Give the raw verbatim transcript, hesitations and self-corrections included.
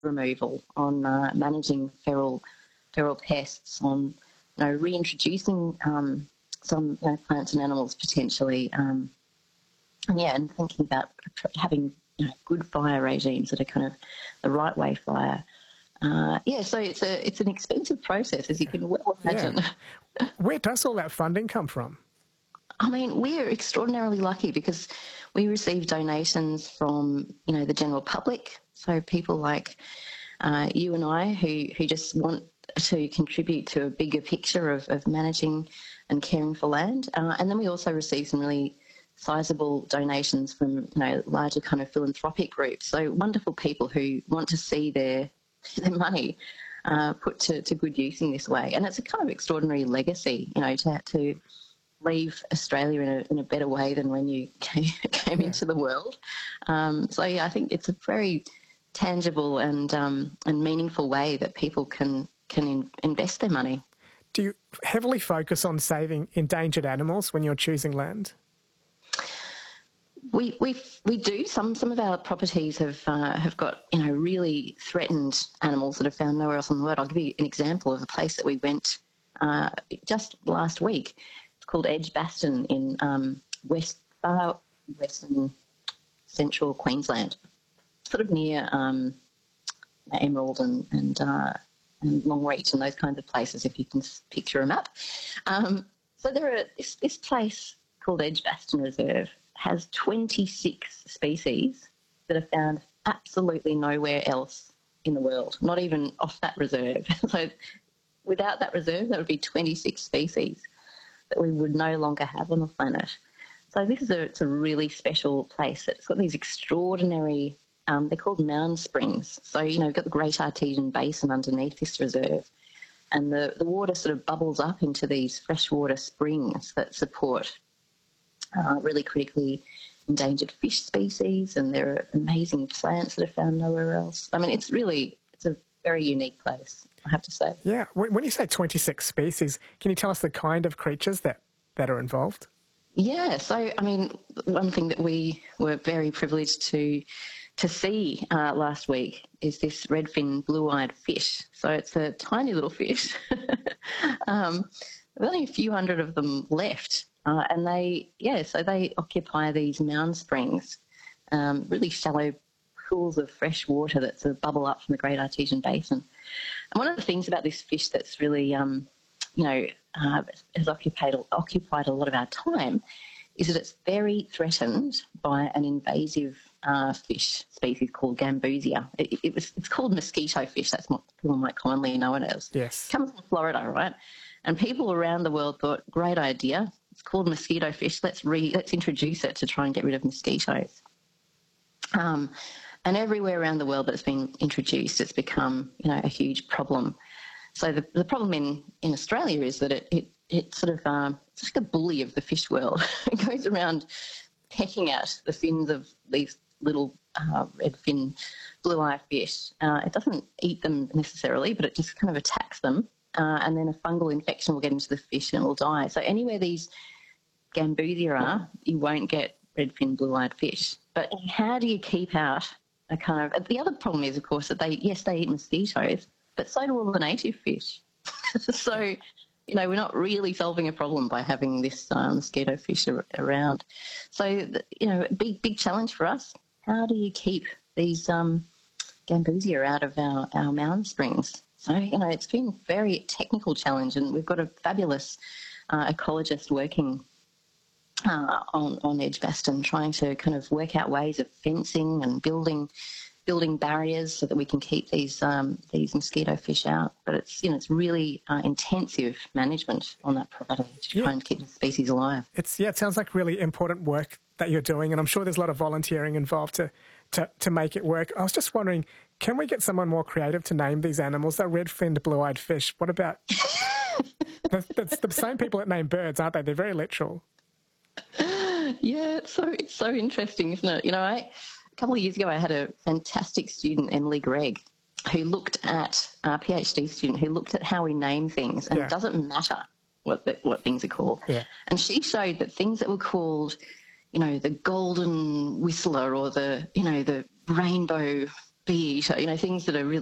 removal, on uh, managing feral feral pests, on you know reintroducing um, some you know, plants and animals potentially, um, and yeah, and thinking about having you know, good fire regimes that are kind of the right way fire. Uh, yeah, so it's a it's an expensive process, as you can well imagine. Yeah. Where does all that funding come from? I mean, we're extraordinarily lucky because we receive donations from, you know, the general public. So people like uh, you and I who, who just want to contribute to a bigger picture of, of managing and caring for land. Uh, and then we also receive some really sizable donations from, you know, larger kind of philanthropic groups. So wonderful people who want to see their, their money uh, put to, to good use in this way. And it's a kind of extraordinary legacy, you know, to to leave Australia in a, in a better way than when you came, came Yeah. into the world. Um, so, yeah, I think it's a very tangible and um, and meaningful way that people can, can in, invest their money. Do you heavily focus on saving endangered animals when you're choosing land? We we we do. Some some of our properties have uh, have got you know really threatened animals that are found nowhere else in the world. I'll give you an example of a place that we went uh, just last week. It's called Edgbaston in um, west far western central Queensland, sort of near um, Emerald and and, uh, and Longreach and those kinds of places. If you can picture a map, um, so there are this this place called Edgbaston Reserve has twenty-six species that are found absolutely nowhere else in the world, not even off that reserve. So without that reserve, there would be twenty-six species that we would no longer have on the planet. So this is a, it's a really special place. It's got these extraordinary, um, they're called mound springs. So, you know, you've got the Great Artesian Basin underneath this reserve, and the, the water sort of bubbles up into these freshwater springs that support uh, really critically endangered fish species, and there are amazing plants that are found nowhere else. I mean, it's really, it's a very unique place, I have to say. Yeah. When you say twenty-six species, can you tell us the kind of creatures that, that are involved? Yeah, so, I mean, one thing that we were very privileged to to see uh, last week is this redfin blue-eyed fish. So it's a tiny little fish. um, there's only a few hundred of them left. Uh, and they, yeah, so they occupy these mound springs, um, really shallow pools of fresh water that sort of bubble up from the Great Artesian Basin. And one of the things about this fish that's really, um, you know, uh, has occupied, occupied a lot of our time is that it's very threatened by an invasive uh, fish species called Gambusia. It, it was, it's called mosquito fish. That's what people might commonly know it as. Yes. It comes from Florida, right? And people around the world thought, great idea. It's called mosquito fish. Let's re, let's introduce it to try and get rid of mosquitoes. Um, and everywhere around the world that it's been introduced, it's become, you know, a huge problem. So the, the problem in, in Australia is that it, it, it sort of, um, it's like a bully of the fish world. It goes around pecking at the fins of these little uh, redfin blue-eye fish. Uh, it doesn't eat them necessarily, but it just kind of attacks them. Uh, and then a fungal infection will get into the fish and it will die. So anywhere these Gambusia are, you won't get redfin blue-eyed fish. But how do you keep out a kind of... The other problem is, of course, that they, yes, they eat mosquitoes, but so do all the native fish. So, you know, we're not really solving a problem by having this um, mosquito fish ar- around. So, you know, a big, big challenge for us. How do you keep these um, Gambusia out of our, our mound springs? So, you know, it's been a very technical challenge, and we've got a fabulous uh, ecologist working uh, on, on Edgbaston trying to kind of work out ways of fencing and building building barriers so that we can keep these um, these mosquito fish out. But it's, you know, it's really uh, intensive management on that property to Yeah. try and keep the species alive. It's yeah, it sounds like really important work that you're doing, and I'm sure there's a lot of volunteering involved to, to, to make it work. I was just wondering, can we get someone more creative to name these animals? They're red-finned blue-eyed fish. What about... that's, that's the same people that name birds, aren't they? They're very literal. Yeah, it's so, it's so interesting, isn't it? You know, I... A couple of years ago, I had a fantastic student, Emily Gregg, who looked at, a PhD student, who looked at how we name things, and Yeah. it doesn't matter what the, what things are called. Yeah. And she showed that things that were called, you know, the golden whistler or the, you know, the rainbow bee eater, you know, things that are really